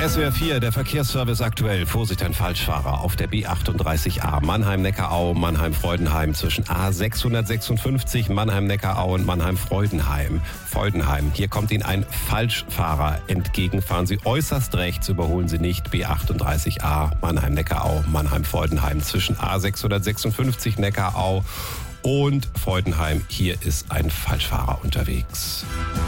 SWR 4, der Verkehrsservice aktuell. Vorsicht, ein Falschfahrer auf der B38a Mannheim-Neckarau, Mannheim-Freudenheim zwischen A656 Mannheim-Neckarau und Mannheim-Freudenheim. Hier kommt Ihnen ein Falschfahrer entgegen. Fahren Sie äußerst rechts, überholen Sie nicht. B38a Mannheim-Neckarau, Mannheim-Freudenheim zwischen A656 Neckarau und Freudenheim. Hier ist ein Falschfahrer unterwegs.